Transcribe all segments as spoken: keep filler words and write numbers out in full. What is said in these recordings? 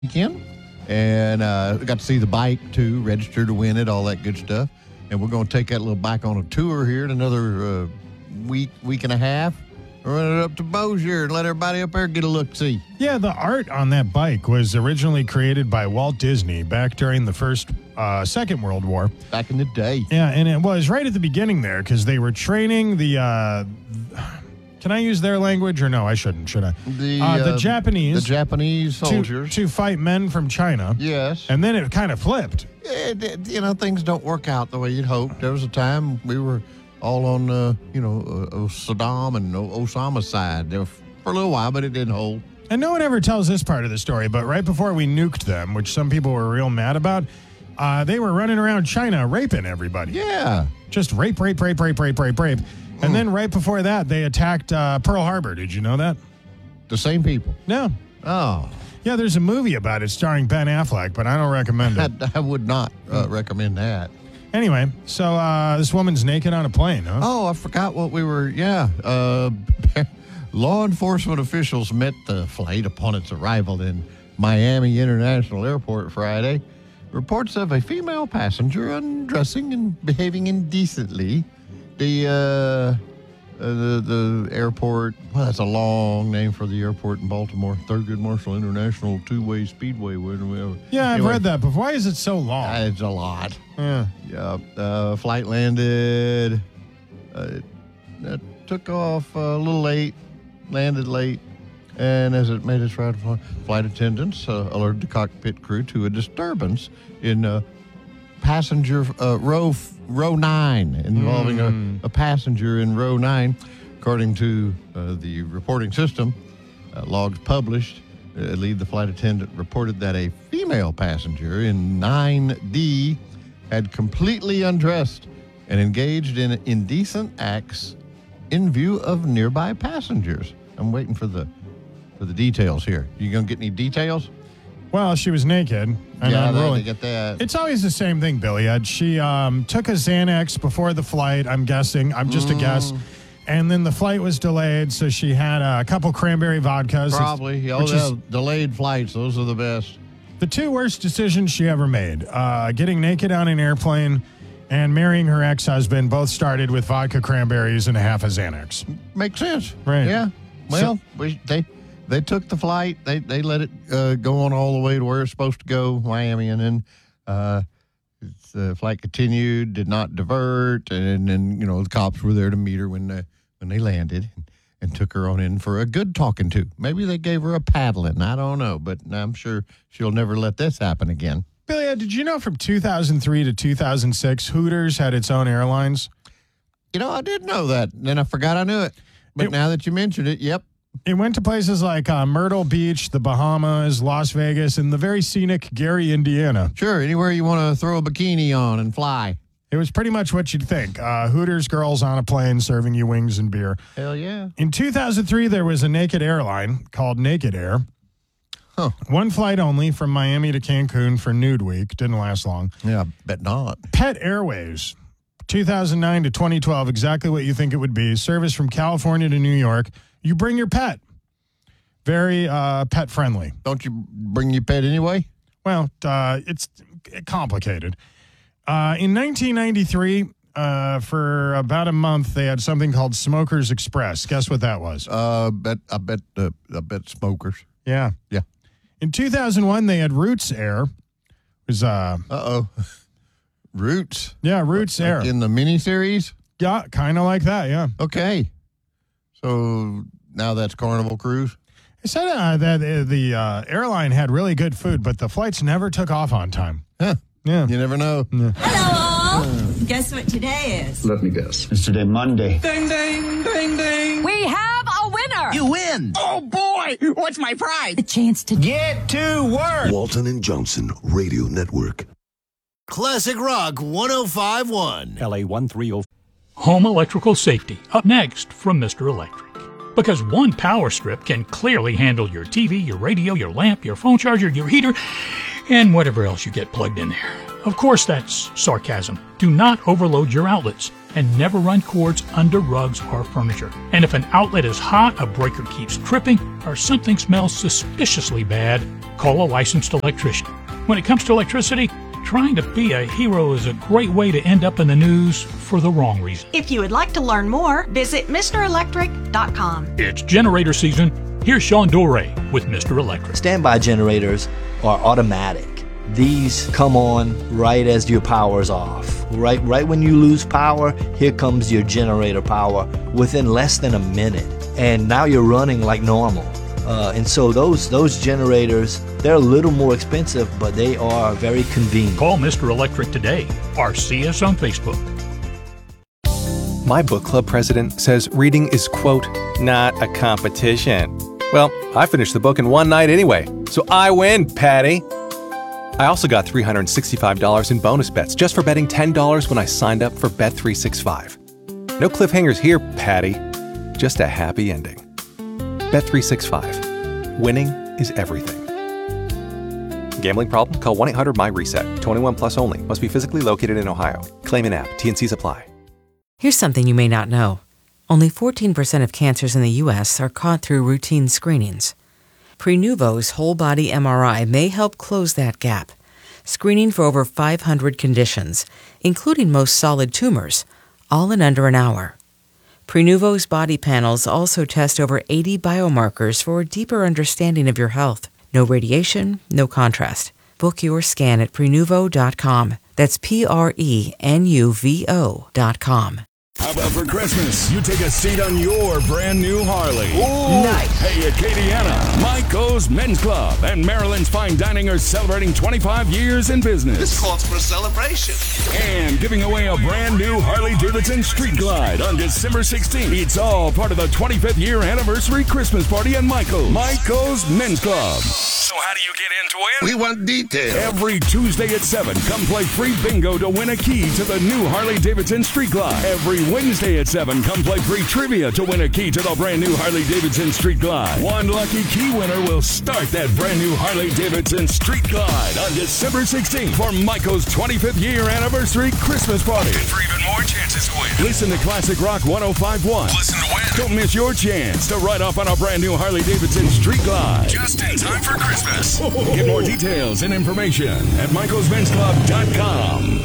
weekend, and uh, got to see the bike too, register to win it, all that good stuff. And we're going to take that little bike on a tour here in another uh, week, week and a half. Run it up to Bossier and let everybody up there get a look-see. Yeah, the art on that bike was originally created by Walt Disney back during the first, uh, Second World War. Back in the day. Yeah, and it was right at the beginning there because they were training the, uh, can I use their language or no? I shouldn't, should I? The, uh, the uh, Japanese. The Japanese soldiers. To, to fight men from China. Yes. And then it kind of flipped. It, it, you know, things don't work out the way you'd hope. There was a time we were all on, uh, you know, uh, Saddam and Osama's side there for a little while, but it didn't hold. And no one ever tells this part of the story, but right before we nuked them, which some people were real mad about, uh, they were running around China raping everybody. Yeah. Just rape, rape, rape, rape, rape, rape, rape. Mm. And then right before that, they attacked uh, Pearl Harbor. Did you know that? The same people? No. Oh. Yeah, there's a movie about it starring Ben Affleck, but I don't recommend it. I, I would not uh, recommend that. Anyway, so uh, this woman's naked on a plane, huh? Oh, I forgot what we were, yeah. Uh, law enforcement officials met the flight upon its arrival in Miami International Airport Friday. Reports of a female passenger undressing and behaving indecently. The, uh, uh, the, the airport, well, that's a long name for the airport in Baltimore. Thurgood Marshall International Two-Way Speedway. Whatever. Yeah, I've anyway, read that, but why is it so long? Uh, it's a lot. Yeah. Yeah. Uh, flight landed. Uh, it, it took off a little late, landed late, and as it made its route, flight attendants uh, alerted the cockpit crew to a disturbance in uh, passenger uh, row row nine involving mm. a, a passenger in row nine. According to uh, the reporting system, uh, logs published, uh, lead the flight attendant reported that a female passenger in nine D had completely undressed and engaged in indecent acts in view of nearby passengers. I'm waiting for the for the details here. You gonna get any details? Well, she was naked. And yeah, unruly. they get that. It's always the same thing, Billy Ed. She um, took a Xanax before the flight, I'm guessing. I'm just mm. a guess. And then the flight was delayed, so she had a couple cranberry vodkas. Probably. Oh, is, delayed flights. Those are the best. The two worst decisions she ever made, uh, getting naked on an airplane and marrying her ex-husband, both started with vodka cranberries and a half of Xanax. Makes sense. Right. Yeah. Well, so, we, they... They took the flight. They they let it uh, go on all the way to where it's supposed to go, Miami, and then uh, the flight continued, did not divert, and then you know the cops were there to meet her when they, when they landed, and, and took her on in for a good talking to. Maybe they gave her a paddling. I don't know, but I'm sure she'll never let this happen again. Billy, did you know from two thousand three to two thousand six, Hooters had its own airlines? You know, I did know that. Then I forgot I knew it. But it, now that you mentioned it, yep. It went to places like uh, Myrtle Beach, the Bahamas, Las Vegas, and the very scenic Gary, Indiana. Sure, anywhere you want to throw a bikini on and fly. It was pretty much what you'd think. Uh, Hooters girls on a plane serving you wings and beer. Hell yeah. In two thousand three, there was a naked airline called Naked Air. Huh. One flight only from Miami to Cancun for Nude Week. Didn't last long. Yeah, bet not. Pet Airways, two thousand nine to twenty twelve, exactly what you think it would be. Service from California to New York. You bring your pet. Very uh, pet-friendly. Don't you bring your pet anyway? Well, uh, it's complicated. Uh, in nineteen ninety-three, uh, for about a month, they had something called Smokers Express. Guess what that was? Uh, bet I bet uh, I bet smokers. Yeah, yeah. In two thousand one, they had Roots Air. It was uh uh oh, Roots. Yeah, Roots like Air in the miniseries. Yeah, kind of like that. Yeah. Okay. So now that's Carnival Cruise. It said uh, that uh, the uh, airline had really good food, but the flights never took off on time. Huh. Yeah. You never know. Yeah. Hello. Uh, guess what today is? Let me guess. It's today Monday. Ding, ding, ding, ding. We have a winner. You win. Oh, boy. What's my prize? The chance to get to work. Walton and Johnson Radio Network. Classic Rock one oh five point one. L A one three oh. Home electrical safety, up next from Mister Electric. Because one power strip can clearly handle your T V, your radio, your lamp, your phone charger, your heater, and whatever else you get plugged in there. Of course, that's sarcasm. Do not overload your outlets. and never run cords under rugs or furniture. And if an outlet is hot, a breaker keeps tripping, or something smells suspiciously bad, call a licensed electrician. When it comes to electricity, trying to be a hero is a great way to end up in the news for the wrong reason. If you would like to learn more, visit Mister Electric dot com. It's generator season. Here's Sean Dore with Mister Electric. Standby generators are automatic. These come on right as your power's off. Right, right when you lose power, here comes your generator power within less than a minute. And now you're running like normal. Uh, and so those those generators, they're a little more expensive, but they are very convenient. Call Mister Electric today or see us on Facebook. My book club president says reading is, quote, not a competition. Well, I finished the book in one night anyway, so I win, Patty. I also got three hundred sixty-five dollars in bonus bets just for betting ten dollars when I signed up for Bet three sixty-five. No cliffhangers here, Patty. Just a happy ending. Bet three sixty-five. Winning is everything. Gambling problem? Call one eight hundred M Y reset. twenty-one plus only. Must be physically located in Ohio. Claim in app. T and Cs apply. Here's something you may not know. Only fourteen percent of cancers in the U S are caught through routine screenings. Prenuvo's whole-body M R I may help close that gap, screening for over five hundred conditions, including most solid tumors, all in under an hour. Prenuvo's body panels also test over eighty biomarkers for a deeper understanding of your health. No radiation, no contrast. Book your scan at Prenuvo dot com. That's P R E N U V O dot com. How about for Christmas, you take a seat on your brand new Harley? Ooh, nice. Hey, Acadiana, Michael's Men's Club and Maryland's Fine Dining are celebrating twenty-five years in business. This calls for a celebration. And giving away a brand new Harley-Davidson Street Glide on December sixteenth. It's all part of the twenty-fifth year anniversary Christmas party at Michael's. Michael's Men's Club. So how do you get in to win? We want details. Every Tuesday at seven, come play free bingo to win a key to the new Harley-Davidson Street Glide. Every Wednesday at seven, come play free trivia to win a key to the brand new Harley-Davidson Street Glide. One lucky key winner will start that brand new Harley-Davidson Street Glide on December sixteenth for Michael's twenty-fifth year anniversary Christmas party. And for even more chances to win, listen to Classic Rock one oh five point one. Listen to win. Don't miss your chance to ride off on a brand new Harley-Davidson Street Glide. Just in time for Christmas. Get more details and information at Michaels Men's Club dot com.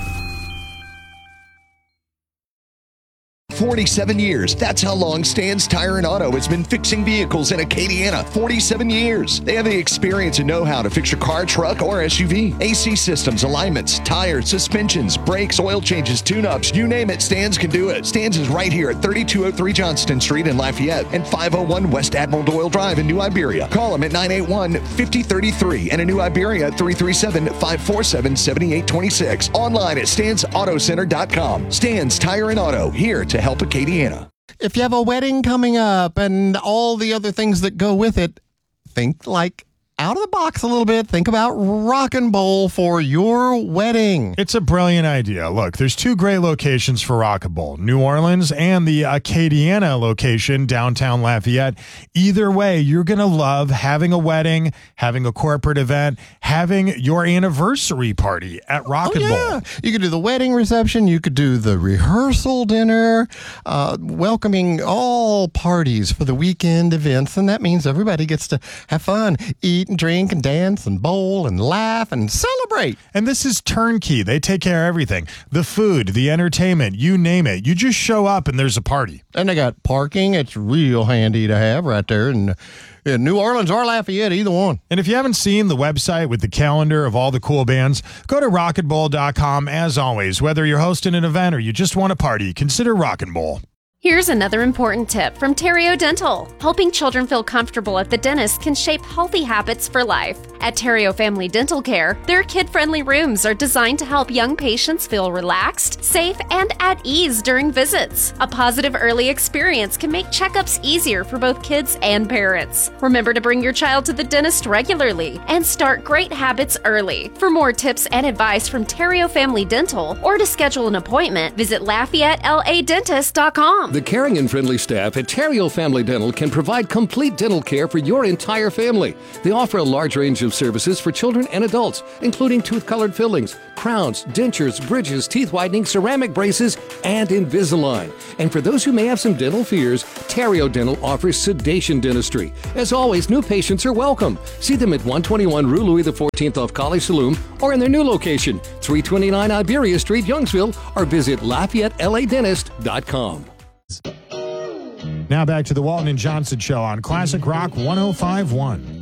forty-seven years. That's how long Stan's Tire and Auto has been fixing vehicles in Acadiana. forty-seven years. They have the experience and know-how to fix your car, truck, or S U V. A C systems, alignments, tires, suspensions, brakes, oil changes, tune-ups, you name it, Stan's can do it. Stan's is right here at thirty-two oh three Johnston Street in Lafayette and five oh one West Admiral Doyle Drive in New Iberia. Call them at nine eight one, five oh three three and in New Iberia at three three seven, five four seven, seven eight two six. Online at stans auto center dot com. Stan's Tire and Auto, here to help Acadiana. If you have a wedding coming up and all the other things that go with it, think like out of the box a little bit. Think about Rock and Bowl for your wedding. It's a brilliant idea. Look, there's two great locations for Rock and Bowl, New Orleans and the Acadiana location, downtown Lafayette. Either way, you're going to love having a wedding, having a corporate event, having your anniversary party at Rock oh, and yeah. Bowl. You could do the wedding reception. You could do the rehearsal dinner, uh, welcoming all parties for the weekend events. And that means everybody gets to have fun, eat, and drink and dance and bowl and laugh and celebrate. And this is turnkey. They take care of everything. The food, the entertainment, you name it. You just show up and there's a party. And they got parking. It's real handy to have right there in, in New Orleans or Lafayette, either one. And if you haven't seen the website with the calendar of all the cool bands, go to rock and bowl dot com. As always, whether you're hosting an event or you just want a party, consider Rock and Bowl. Here's another important tip from Terrio Dental. Helping children feel comfortable at the dentist can shape healthy habits for life. At Terrio Family Dental Care, their kid-friendly rooms are designed to help young patients feel relaxed, safe, and at ease during visits. A positive early experience can make checkups easier for both kids and parents. Remember to bring your child to the dentist regularly and start great habits early. For more tips and advice from Terrio Family Dental or to schedule an appointment, visit Lafayette L A Dentist dot com. The caring and friendly staff at Terrio Family Dental can provide complete dental care for your entire family. They offer a large range of services for children and adults, including tooth-colored fillings, crowns, dentures, bridges, teeth whitening, ceramic braces, and Invisalign. And for those who may have some dental fears, Terrio Dental offers sedation dentistry. As always, new patients are welcome. See them at one twenty-one Rue Louis the fourteenth off College Saloon or in their new location, three twenty-nine Iberia Street, Youngsville, or visit Lafayette L A Dentist dot com. Now back to the Walton and Johnson Show on Classic Rock one oh five point one.